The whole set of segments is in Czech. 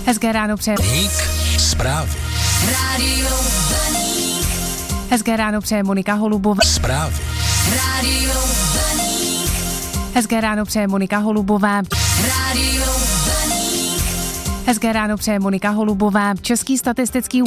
Hezké ráno přeje. Zprávy. Rádio Blaník. Hezké ráno přeje Monika Holubová. Zprávy. Rádio Blaník. Hezké ráno přeje Monika Holubová. Rádio Blaník. Hezké ráno přeje Monika Holubová. Český statistický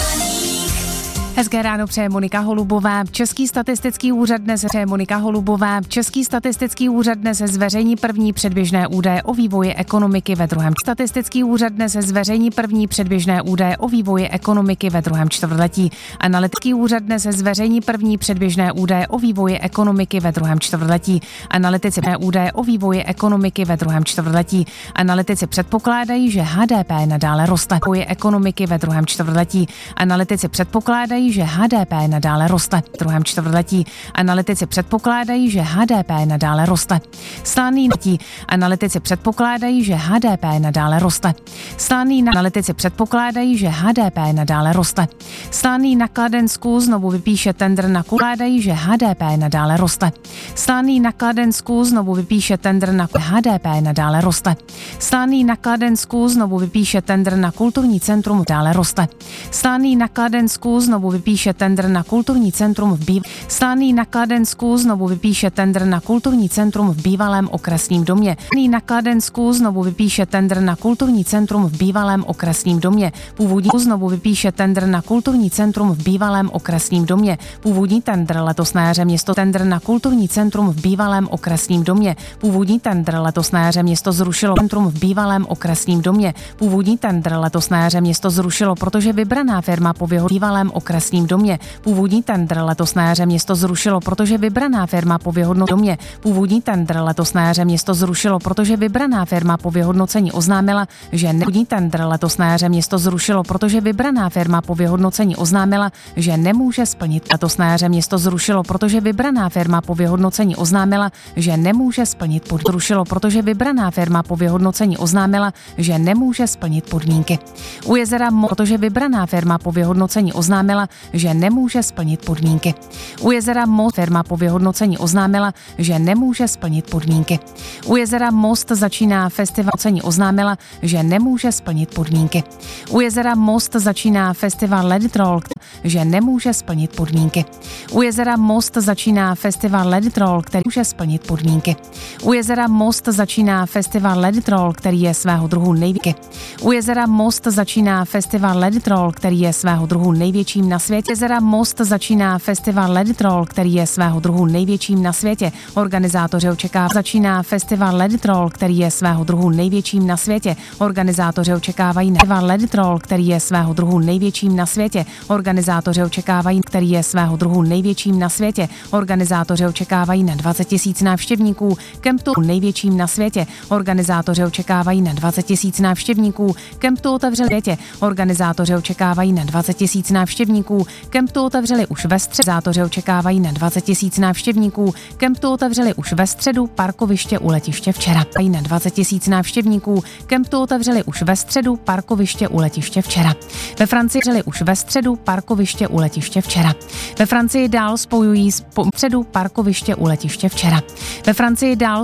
Hezké ráno přeje Monika Holubová. Český statistický úřad dnes přeje Monika Holubová. Český statistický úřad dnes zveřejní první předběžné údaje o vývoji ekonomiky ve druhém. Statistický úřad dnes zveřejní první předběžné údaje o vývoji ekonomiky ve druhém čtvrtletí. Analytický úřad dnes zveřejní první předběžné údaje o vývoji ekonomiky ve druhém čtvrtletí. Analytici údaje o vývoji ekonomiky ve druhém čtvrtletí. Analytici předpokládají, že HDP nadále roste. Vývoji ekonomiky ve druhém čtvrtletí. Analytici předpokládají, že HDP nadále roste. V druhém čtvrtletí analytici předpokládají, že HDP nadále roste. Slaný letí. Analytici předpokládají, že HDP nadále roste. Slaný analytici předpokládají, že HDP nadále roste. Slaný na Kladensku znovu vypíše tendr na kládají, že HDP nadále roste. Slaný na Kladensku znovu vypíše tendr na HDP nadále roste. Slaný na Kladensku znovu vypíše tendr na kulturní centrum dále roste. Slaný na Kladensku znovu vypíše tendr na kulturní centrum v Slaný na Kladensku znovu vypíše tendr na kulturní centrum v bývalém okresním domě. Slaný na Kladensku znovu vypíše tendr na kulturní centrum v bývalém okresním domě. Původní znovu vypíše tendr na kulturní centrum v bývalém okresním domě. Původní tendr letos na jaře město tendr na kulturní centrum v bývalém okresním domě. Původní tendr letos na jaře město zrušilo centrum v bývalém okresním domě. Původní tendr letos na jaře město zrušilo, protože vybraná firma po jeho bývalém okresním domě. Původní tendr letos na jaře město zrušilo, protože vybraná firma po vyhodnocení domě. Původní tendr letos na jaře město zrušilo, protože vybraná firma po vyhodnocení oznámila, že původní tendr letos na jaře město zrušilo, protože vybraná firma po vyhodnocení oznámila, že nemůže splnit. Letos na jaře město zrušilo, protože vybraná firma po vyhodnocení oznámila, že nemůže splnit zrušilo, protože vybraná firma po vyhodnocení oznámila, že nemůže splnit podmínky. U jezera protože vybraná firma po vyhodnocení oznámila, že nemůže splnit podmínky. U jezera firma po vyhodnocení oznámila, že nemůže splnit podmínky. U jezera Most začíná festival oznámila, že nemůže splnit podmínky. U jezera Most začíná festival Let It Roll, že nemůže splnit podmínky. U jezera Most začíná festival Let It Roll, který může splnit podmínky. U jezera Most začíná festival Let It Roll, který je svého druhu největší. U jezera Most začíná festival Let It Roll, který je svého druhu největším na světě. Jezera Most začíná festival Let It Roll, který je svého druhu největším na světě. Organizátoři očekávají začíná festival Let It Roll, který je svého druhu největším na světě. Organizátoři očekávají festival Let It Roll, který je svého druhu největším na světě. Organizátoři očekávají, který je svého druhu největším na světě. Organizátoři očekávají na 20 000 návštěvníků. Kemptu největším na světě. Organizátoři očekávají na 20 000 návštěvníků. Kemptu otevřeli světě. Organizátoři očekávají na 20 000 návštěvníků. Kemptu otevřeli už ve středu. Organizátoři očekávají na 20 000 návštěvníků. Kemptu otevřeli už ve středu parkoviště u letiště včera. Na 20 000 návštěvníků. Kemptu otevřeli už ve středu parkoviště u letiště včera. Ve Francii otevřeli už ve středu parkoviště u letiště včera. Ve Francii dál spojují středu parkoviště u letiště včera. Ve Francii dál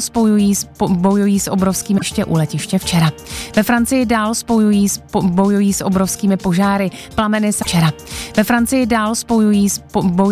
bojují s obrovskými u letiště včera. Ve Francii dál bojují s obrovskými požáry, plameny včera. Ve Francii dál bojují